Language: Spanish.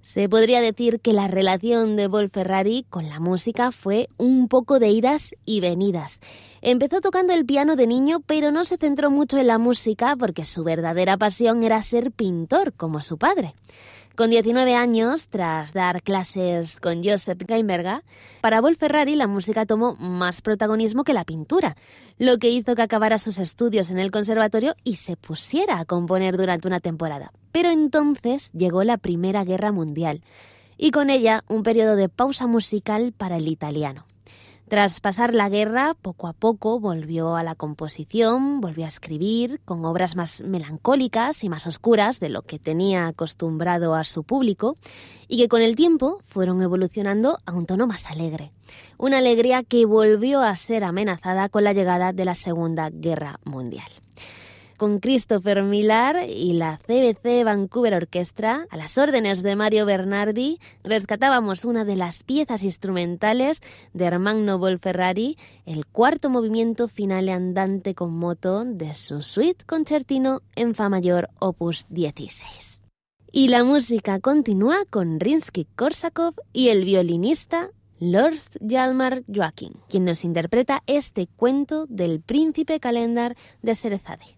Se podría decir que la relación de Wolf Ferrari con la música fue un poco de idas y venidas. Empezó tocando el piano de niño, pero no se centró mucho en la música porque su verdadera pasión era ser pintor, como su padre. Con 19 años, tras dar clases con Joseph Guimberga, para Wolf Ferrari la música tomó más protagonismo que la pintura, lo que hizo que acabara sus estudios en el conservatorio y se pusiera a componer durante una temporada. Pero entonces llegó la Primera Guerra Mundial y con ella un periodo de pausa musical para el italiano. Tras pasar la guerra, poco a poco volvió a la composición, volvió a escribir con obras más melancólicas y más oscuras de lo que tenía acostumbrado a su público y que con el tiempo fueron evolucionando a un tono más alegre. Una alegría que volvió a ser amenazada con la llegada de la Segunda Guerra Mundial. Con Christopher Millar y la CBC Vancouver Orchestra, a las órdenes de Mario Bernardi, rescatábamos una de las piezas instrumentales de Ermanno Wolf Ferrari, el cuarto movimiento finale andante con moto de su suite concertino en fa mayor opus 16. Y la música continúa con Rimsky-Korsakov y el violinista Lars Hjalmar Joachim, quien nos interpreta este cuento del príncipe Calendar de Cerezade.